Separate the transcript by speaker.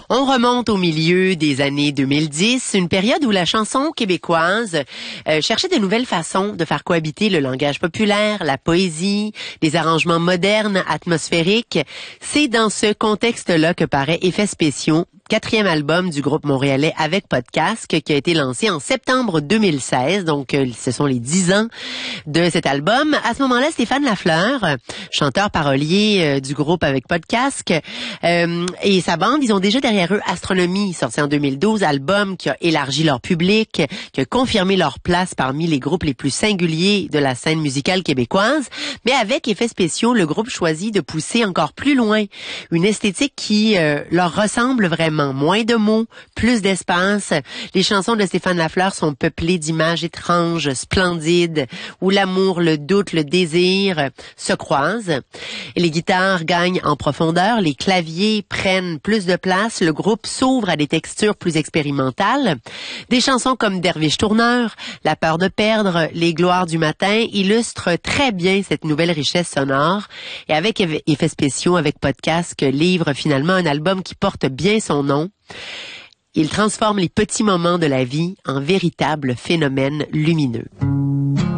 Speaker 1: On remonte au milieu des années 2010, une période où la chanson québécoise cherchait de nouvelles façons de faire cohabiter le langage populaire, la poésie, des arrangements modernes, atmosphériques. C'est dans ce contexte-là que paraît Effets spéciaux, 4e album du groupe montréalais Avec Podcast, qui a été lancé en septembre 2016. Donc, ce sont les 10 ans de cet album. À ce moment-là, Stéphane Lafleur, chanteur parolier du groupe Avec Podcast, et sa bande, ils ont déjà derrière eux Astronomie, sorti en 2012, album qui a élargi leur public, qui a confirmé leur place parmi les groupes les plus singuliers de la scène musicale québécoise. Mais avec Effets spéciaux, le groupe choisit de pousser encore plus loin une esthétique qui leur ressemble vraiment. Moins de mots, plus d'espace. Les chansons de Stéphane Lafleur sont peuplées d'images étranges, splendides, où l'amour, le doute, le désir se croisent. Et les guitares gagnent en profondeur, les claviers prennent plus de place, le groupe s'ouvre à des textures plus expérimentales. Des chansons comme Derviche Tourneur, La peur de perdre, Les gloires du matin illustrent très bien cette nouvelle richesse sonore. Et avec Effets spéciaux, avec Podcast, que livre finalement un album qui porte bien son nom. Il transforme les petits moments de la vie en véritables phénomènes lumineux.